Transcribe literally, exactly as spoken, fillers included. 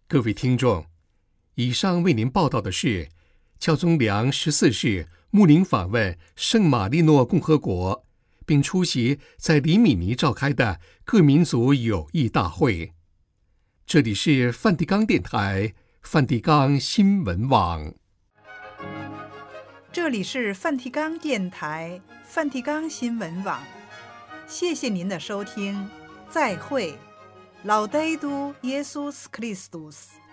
各位听众，以上为您报道的是教宗良十四世牧灵访问圣马力诺共和国，并出席在里米尼召开的各民族友谊大会。这里是梵蒂冈电台梵蒂冈新闻网。 这里是梵蒂冈电台梵蒂冈新闻网。谢谢您的收听，再会。Laudetur Jesus Christus。